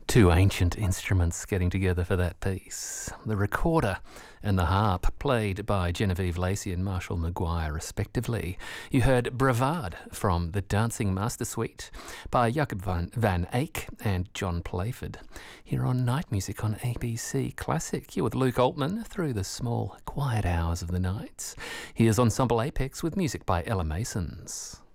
Two ancient instruments getting together for that piece. The recorder and the harp, played by Genevieve Lacey and Marshall Maguire, respectively. You heard Bravade from the Dancing Master Suite by Jacob van Eyck and John Playford. Here on Night Music on ABC Classic, you're with Luke Altman through the small, quiet hours of the night. Here's Ensemble Apex with music by Ella Masons.